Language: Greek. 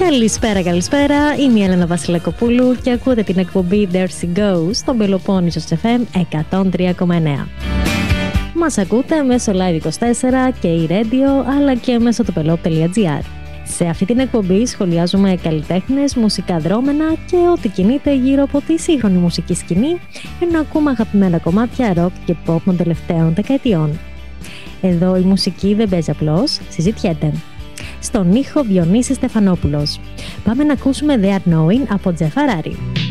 Καλησπέρα. Είμαι η Έλενα Βασιλακοπούλου και ακούτε την εκπομπή There She Goes στον Πελοπόννησος FM 103,9. Μας ακούτε μέσω Live24 και e-radio, αλλά και μέσω του pelop.gr. Σε αυτή την εκπομπή σχολιάζουμε καλλιτέχνες, μουσικά δρόμενα και ό,τι κινείται γύρω από τη σύγχρονη μουσική σκηνή, ενώ ακούμε αγαπημένα κομμάτια rock και pop των τελευταίων δεκαετιών. Εδώ η μουσική δεν παίζει απλώς, συζητιέται. Στον ήχο Διονύσης Στεφανόπουλος. Πάμε να ακούσουμε The Unknowing από Jeff Harari.